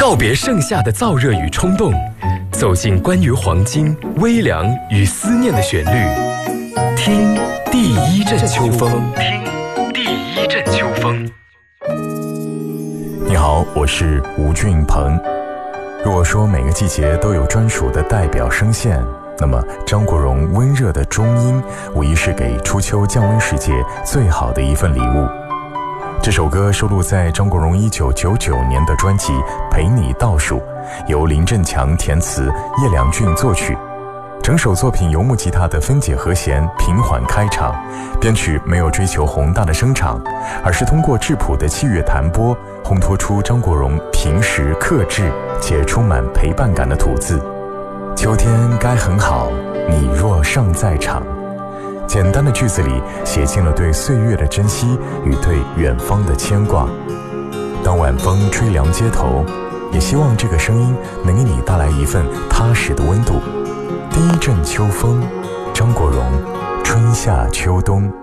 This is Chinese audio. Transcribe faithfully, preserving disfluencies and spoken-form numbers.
告别盛夏的燥热与冲动，走进关于黄金、微凉与思念的旋律，听第一阵秋风，听第一阵秋风。 你好，我是吴俊鹏。如果说每个季节都有专属的代表声线，那么张国荣温热的中音无疑是给初秋降温世界最好的一份礼物。这首歌收录在张国荣一九九九年的专辑《陪你倒数》，由林振强填词，叶良俊作曲。整首作品由木吉他的分解和弦平缓开场，编曲没有追求宏大的声场，而是通过质朴的器乐弹拨，烘托出张国荣平实克制且充满陪伴感的吐字。秋天该很好，你若尚在场。简单的句子里写尽了对岁月的珍惜与对远方的牵挂。当晚风吹凉街头，也希望这个声音能给你带来一份踏实的温度。第一阵秋风，张国荣，春夏秋冬。